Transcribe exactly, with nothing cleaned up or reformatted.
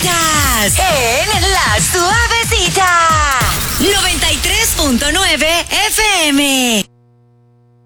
favoritas en La Suavecita noventa y tres punto nueve F M.